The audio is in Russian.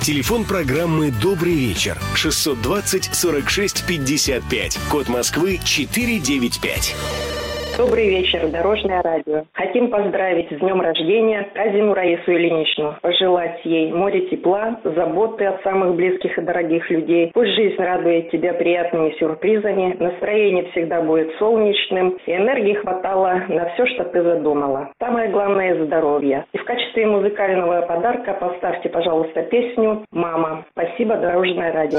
Телефон программы «Добрый вечер» 620-46-55. Код Москвы 495. Добрый вечер, Дорожное радио. Хотим поздравить с днем рождения Казину Раису Ильиничну. Пожелать ей море тепла, заботы от самых близких и дорогих людей. Пусть жизнь радует тебя приятными сюрпризами, настроение всегда будет солнечным, и энергии хватало на все, что ты задумала. Самое главное – здоровье. И в качестве музыкального подарка поставьте, пожалуйста, песню «Мама». Спасибо, Дорожное радио.